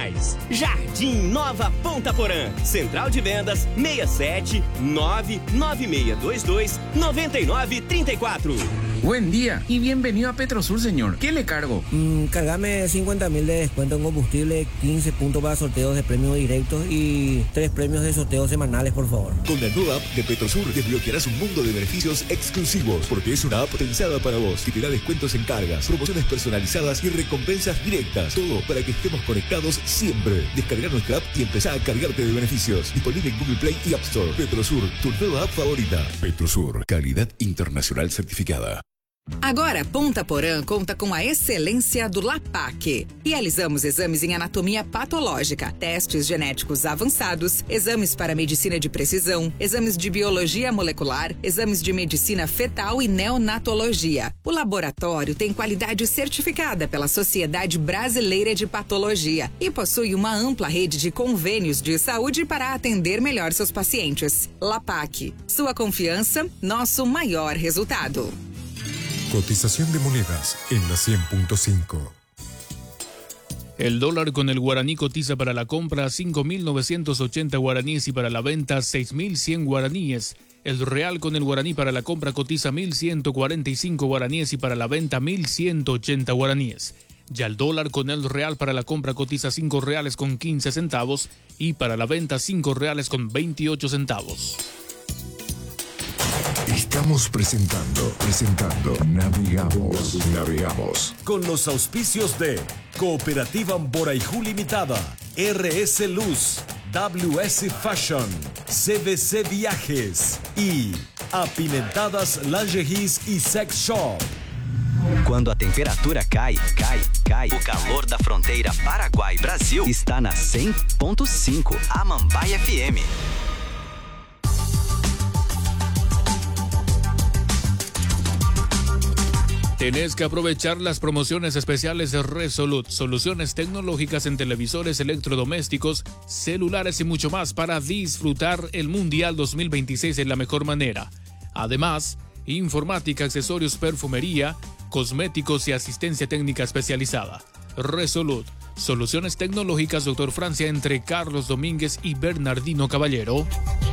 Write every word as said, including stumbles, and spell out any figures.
reais. Jardim Nova Ponta Porã. Central de Vendas seis sete nove nove seis dois dois nove nove três quatro. Buen día y bienvenido a Petrosur, señor. ¿Qué le cargo? Mm, cargame cincuenta mil de descuento en combustible, quince puntos para sorteos de premios directos y tres premios de sorteos semanales, por favor. Con la nueva app de Petrosur desbloquearás un mundo de beneficios exclusivos, porque es una app pensada para vos y te da descuentos en cargas, promociones personalizadas y recompensas directas. Todo para que estemos conectados siempre. Descarga nuestra app y empezá a cargarte de beneficios. Disponible en Google Play y App Store. Petrosur, tu nueva app favorita. Petrosur, calidad internacional certificada. Agora, Ponta Porã conta com a excelência do LAPAC. Realizamos exames em anatomia patológica, testes genéticos avançados, exames para medicina de precisão, exames de biologia molecular, exames de medicina fetal e neonatologia. O laboratório tem qualidade certificada pela Sociedade Brasileira de Patologia e possui uma ampla rede de convênios de saúde para atender melhor seus pacientes. LAPAC, sua confiança, nosso maior resultado. Cotización de monedas en la cien punto cinco. El dólar con el guaraní cotiza para la compra cinco mil novecientos ochenta guaraníes y para la venta seis mil cien guaraníes. El real con el guaraní para la compra cotiza mil ciento cuarenta y cinco guaraníes y para la venta mil ciento ochenta guaraníes. Ya el dólar con el real para la compra cotiza cinco reales con quince centavos y para la venta cinco reales con veintiocho centavos. Estamos presentando, presentando, navegamos, navegamos. Con los auspicios de Cooperativa Amboraijú Limitada, R S Luz, W S Fashion, C V C Viajes y Apimentadas Lingeries y Sex Shop. Quando a temperatura cai, cai, cai, o calor da fronteira Paraguai-Brasil está na cem ponto cinco, Amambai F M. Tenés que aprovechar las promociones especiales de Resolute, soluciones tecnológicas en televisores, electrodomésticos, celulares y mucho más para disfrutar el Mundial dos mil veintiséis de la mejor manera. Además, informática, accesorios, perfumería, cosméticos y asistencia técnica especializada. Resolute, soluciones tecnológicas, Doctor Francia, entre Carlos Domínguez y Bernardino Caballero.